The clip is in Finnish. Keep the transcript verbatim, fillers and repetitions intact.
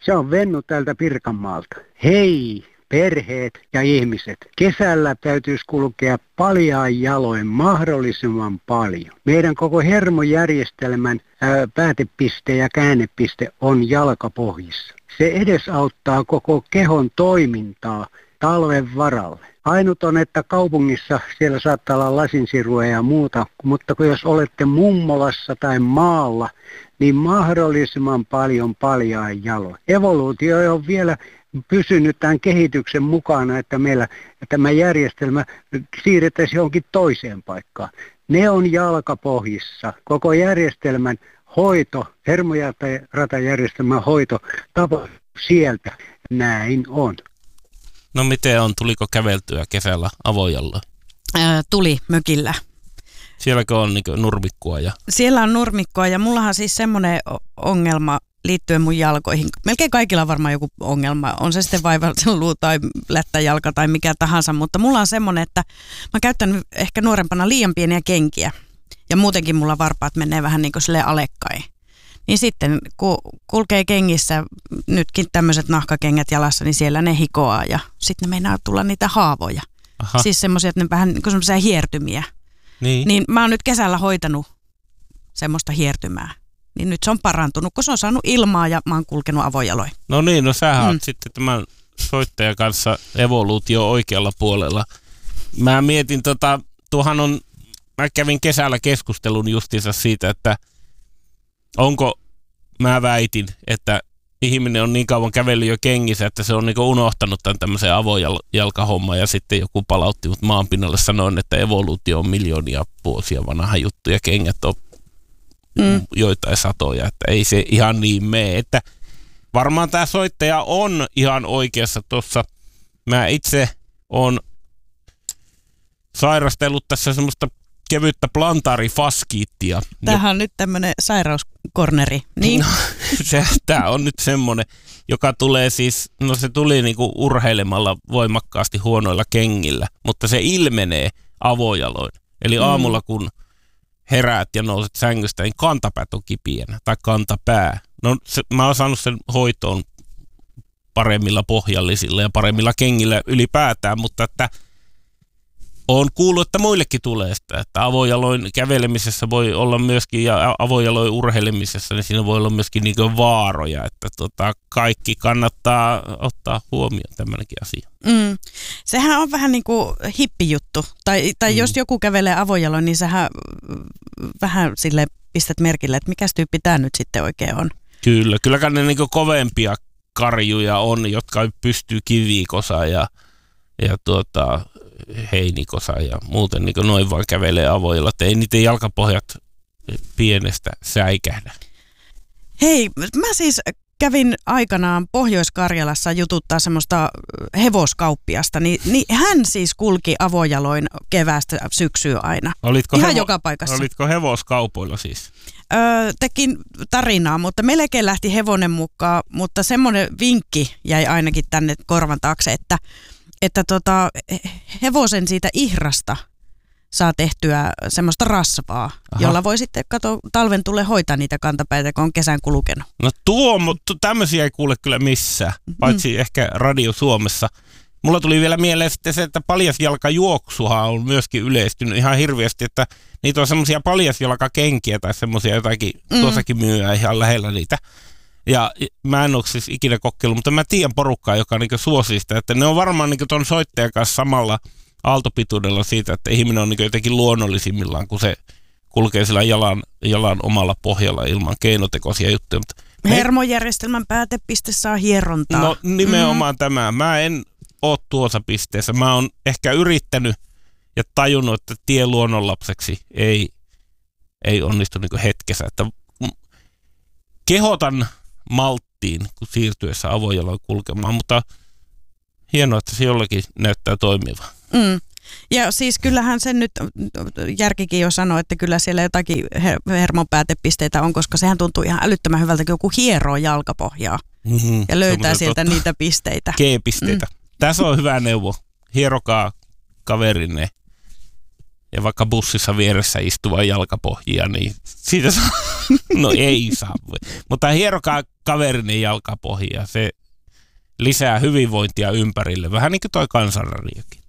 Se on Vennu täältä Pirkanmaalta. Hei, perheet ja ihmiset. Kesällä täytyisi kulkea paljain jaloin mahdollisimman paljon. Meidän koko hermojärjestelmän ää, päätepiste ja käännepiste on jalkapohjissa. Se edesauttaa koko kehon toimintaa talven varalle. Ainut on, että kaupungissa siellä saattaa olla lasinsirua ja muuta, mutta kun jos olette mummolassa tai maalla, niin mahdollisimman paljon paljain jaloin. Evoluutio on vielä pysynyt tämän kehityksen mukana, että meillä tämä järjestelmä siirrettäisiin johonkin toiseen paikkaan. Ne on jalkapohjissa. Koko järjestelmän hoito, hermoratajärjestelmän hoito tapahtuu sieltä. Näin on. No miten on? Tuliko käveltyä kesällä Avojalla? Ää, tuli mökillä. Sielläkö on niin nurmikkoa? Ja... Siellä on nurmikkoa ja mullahan siis semmoinen ongelma liittyen mun jalkoihin. Melkein kaikilla on varmaan joku ongelma. On se sitten vaivaltelua tai lättäjalka tai mikä tahansa, mutta mulla on semmoinen, että mä käytän ehkä nuorempana liian pieniä kenkiä. Ja muutenkin mulla varpaat menee vähän niin kuin silleen alekkain. Niin sitten kun kulkee kengissä, nytkin tämmöiset nahkakengät jalassa, niin siellä ne hikoaa ja sitten ne meinaa tulla niitä haavoja. Aha. Siis semmoisia, että ne vähän niin kuin semmoisia hiertymiä. Niin. niin mä oon nyt kesällä hoitanut semmoista hiertymää. Niin nyt se on parantunut, kun se on saanut ilmaa ja mä oon kulkenut avojaloin. No niin, no sähän mm. oot sitten tämän soittajan kanssa evoluutio oikealla puolella. Mä mietin tota, tuohan on, mä kävin kesällä keskustelun justiinsa siitä, että onko, mä väitin, että ihminen on niin kauan kävellyt jo kengissä, että se on niinku unohtanut tämän tämmöisen avojalkahomman ja sitten joku palautti mut maanpinnalle sanoen, että evoluutio on miljoonia vuosia vanha juttu ja kengät on mm. joitain satoja, että ei se ihan niin mene. Että varmaan tämä soittaja on ihan oikeassa tuossa. Mä itse on sairastellut tässä semmoista kevyttä plantaarifaskiittia. Tämähän on nyt tämmöinen sairauskorneri. Niin. No, tämä on nyt semmoinen, joka tulee siis, no se tuli niinku urheilemalla voimakkaasti huonoilla kengillä, mutta se ilmenee avojaloin. Eli mm. aamulla kun heräät ja nouset sängystä, niin kantapäät on kipienä tai kantapää. No se, mä oon saanut sen hoitoon paremmilla pohjallisilla ja paremmilla kengillä ylipäätään, mutta että olen kuullut, että muillekin tulee sitä, että avojaloin kävelemisessä voi olla myöskin, ja avojaloin urheilemisessa, niin siinä voi olla myöskin niin kuin vaaroja, että tota, kaikki kannattaa ottaa huomioon tämmöinenkin asia. Mm. Sehän on vähän niin kuin hippijuttu, tai, tai mm. jos joku kävelee avojaloin, niin sähän vähän sille pistät merkille, että mikä tyyppi tämä nyt sitten oikein on. Kyllä, kylläkään ne niin kuin kovempia karjuja on, jotka pystyy kiviikosa ja, ja tuota... heinikosa ja muuten niin noin vaan kävelee avojalla, että ei niiden jalkapohjat pienestä säikähdä. Hei, mä siis kävin aikanaan Pohjois-Karjalassa jututtaa semmoista hevoskauppiasta, niin, niin hän siis kulki avojaloin keväästä syksyä aina. Olitko ihan hevo- joka paikassa. Olitko hevoskaupoilla siis? Öö, tekin tarinaa, mutta melkein lähti hevonen mukaan, mutta semmoinen vinkki jäi ainakin tänne korvan taakse, että että tota, hevosen siitä ihrasta saa tehtyä semmoista rasvaa, Aha. jolla voi sitten kato, talven tulee hoitaa niitä kantapäitä, kun on kesän kulkenut. No tuo, mutta tämmöisiä ei kuule kyllä missään, paitsi mm. ehkä Radio Suomessa. Mulla tuli vielä mieleen sitten se, että paljasjalkajuoksuhan on myöskin yleistynyt ihan hirveästi, että niitä on semmoisia paljasjalkakenkiä tai semmoisia jotakin, mm. tuossakin myyää ihan lähellä niitä. Ja mä en ole siis ikinä kokeillut, mutta mä tiedän porukkaa, joka niinku suosii sitä, että ne on varmaan niinku ton soittajan kanssa samalla aaltopituudella siitä, että ihminen on niinku jotenkin luonnollisimmillaan, kun se kulkee sillä jalan, jalan omalla pohjalla ilman keinotekoisia juttuja. Mutta hermojärjestelmän päätepiste saa hierontaa. No nimenomaan mm. tämä. Mä en ole tuossa pisteessä. Mä oon ehkä yrittänyt ja tajunnut, että tie luonnonlapseksi ei, ei onnistu niinku hetkessä. Että kehotan malttiin, kun siirtyessä avojaloin kulkemaan, mutta hienoa, että se jollakin näyttää toimivan. Mm. Ja siis kyllähän sen nyt järkikin jo sanoi, että kyllä siellä jotakin hermopäätepisteitä on, koska sehän tuntuu ihan älyttömän hyvältä, kun joku hieroo jalkapohjaa mm-hmm. ja löytää sieltä totta. Niitä pisteitä. G-pisteitä. Mm. Tässä on hyvä neuvo. Hierokaa kaverinne ja vaikka bussissa vieressä istuva jalkapohjia, niin siitä saa, no ei saa. Mutta hierokaa kaverini jalkapohjia. Se lisää hyvinvointia ympärille, vähän niin kuin toi kansanradiokin.